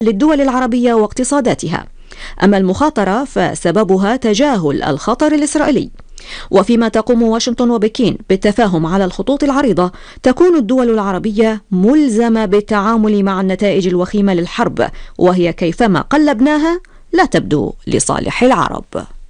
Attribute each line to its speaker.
Speaker 1: للدول العربية واقتصاداتها. أما المخاطرة فسببها تجاهل الخطر الإسرائيلي. وفيما تقوم واشنطن وبكين بالتفاهم على الخطوط العريضة، تكون الدول العربية ملزمة بالتعامل مع النتائج الوخيمة للحرب، وهي كيفما قلبناها لا تبدو لصالح العرب.